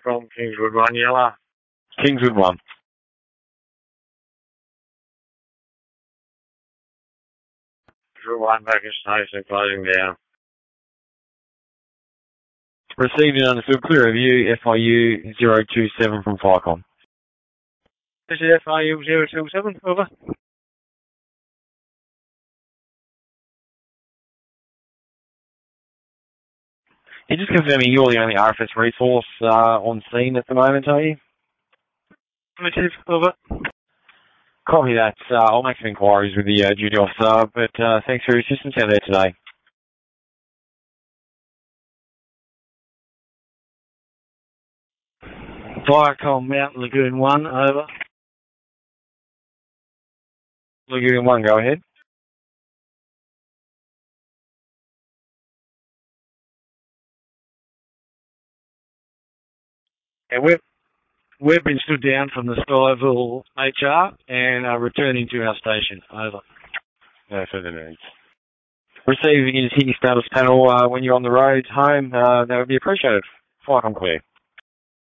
from Kingswood 1, Yellow. Kingswood 1. Kingswood 1 back in station, closing down. Received and understood. Clear of you, FIU 027 from FICOM. This is FIU 027, over. You're just confirming you're the only RFS resource on scene at the moment, are you? Affirmative, over. Copy that. I'll make some inquiries with the duty officer, but thanks for your assistance out there today. Viacom Mountain Lagoon 1, over. Lagoon 1, go ahead. And we've been stood down from the Skyville HR and are returning to our station, over. No further needs. Receiving in the Sydney status panel when you're on the road home, that would be appreciated. FICOM clear.